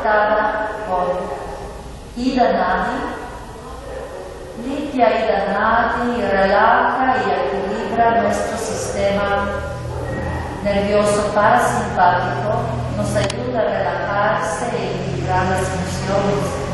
conectada con Ida Nadi. Limpia Ida Nadi, relaja y equilibra nuestro sistema nervioso parasimpático, nos ayuda a relajarse y equilibrar las emociones.